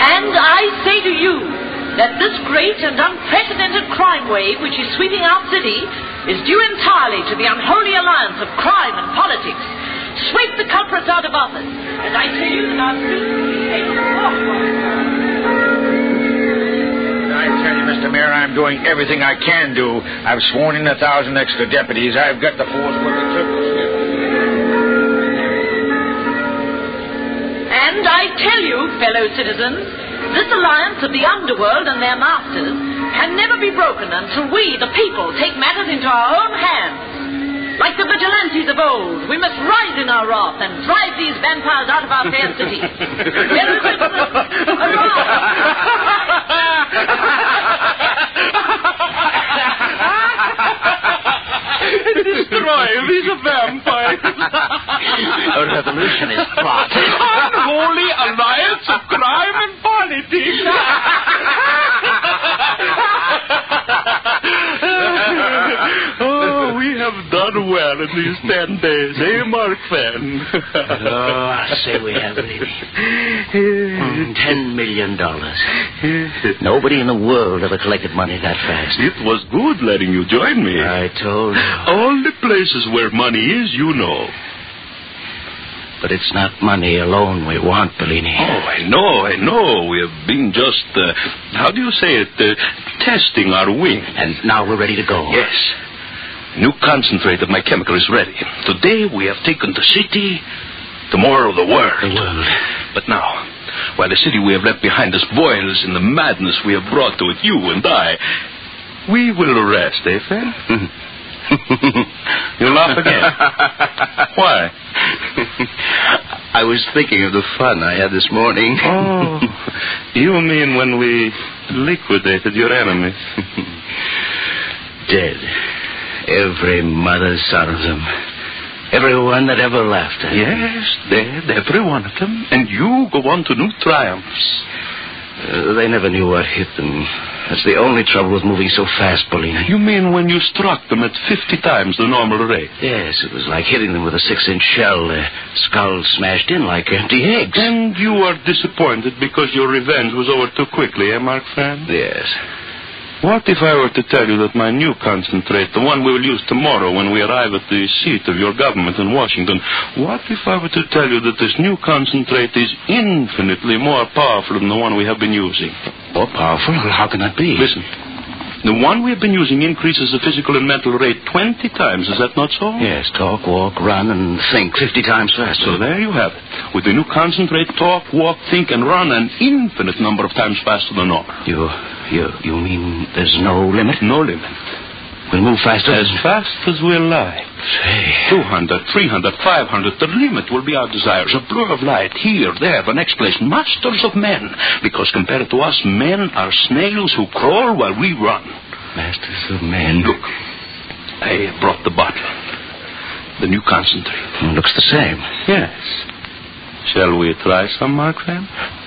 And I say to you that this great and unprecedented crime wave which is sweeping our city is due entirely to the unholy alliance of crime and politics. Sweep the culprits out of office, and I tell you that our citizens will be able to walk I tell you, Mr. Mayor, I'm doing everything I can do. I've sworn in 1,000 extra deputies. I've got the force where the triples get. And I tell you, fellow citizens, this alliance of the underworld and their masters can never be broken until we, the people, take matters into our own hands. Like the vigilantes of old, we must rise in our wrath and drive these vampires out of our fair city. Merry Christmas! Destroy these vampires! A revolutionist plot. Unholy alliance of crime and politics! Oh, we have done well in these 10 days, eh, Mark Fenn? I say we have, Levy. $10 million. Nobody in the world ever collected money that fast. It was good letting you join me. I told you. All the places where money is, you know. But it's not money alone we want, Bellini. Oh, I know. We have been just, how do you say it, testing our wing. And now we're ready to go. Yes. New concentrate of my chemical is ready. Today we have taken the city, tomorrow the world. The world. But now, while the city we have left behind us boils in the madness we have brought to it, you and I, we will rest, eh, Fenn? You laugh again. Why? I was thinking of the fun I had this morning. Oh, you mean when we liquidated your enemy? Dead. Every mother's son of them. Everyone that ever laughed at me. Yes, dead, every one of them. And you go on to new triumphs. They never knew what hit them. That's the only trouble with moving so fast, Bellini. You mean when you struck them at 50 times the normal rate? Yes, it was like hitting them with a 6-inch shell. Their skulls smashed in like empty eggs. And you are disappointed because your revenge was over too quickly, eh, Mark Fenn? Yes. What if I were to tell you that my new concentrate, the one we will use tomorrow when we arrive at the seat of your government in Washington, what if I were to tell you that this new concentrate is infinitely more powerful than the one we have been using? More powerful? How can that be? Listen. The one we have been using increases the physical and mental rate 20 times. Is that not so? Yes, talk, walk, run, and think 50 times faster. So there you have it. With the new concentrate, talk, walk, think, and run an infinite number of times faster than normal. You mean there's no limit? No limit. We'll move faster? As fast as we'll like. Say. 200, 300, 500. The limit will be our desires. A blur of light. Here, there, the next place. Masters of men. Because compared to us, men are snails who crawl while we run. Masters of men. Look. I brought the bottle. The new concentrate. It looks the same. Yes. Shall we try some, Mark Fenn?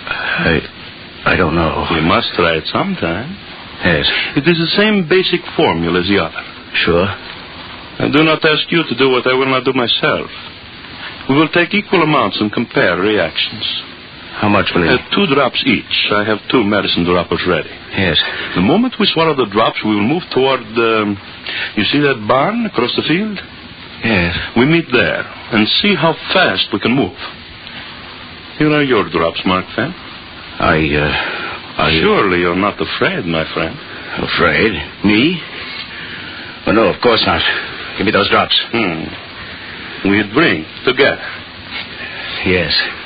I don't know. We must try it sometime. Yes. It is the same basic formula as the other. Sure. I do not ask you to do what I will not do myself. We will take equal amounts and compare reactions. How much will it? 2 drops each. I have 2 medicine droppers ready. Yes. The moment we swallow the drops, we will move toward you see that barn across the field? Yes. We meet there and see how fast we can move. Here are your drops, Mark Fenn. Surely you're not afraid, my friend. Afraid? Me? Oh, no, of course not. Give me those drops. We drink together. Yes.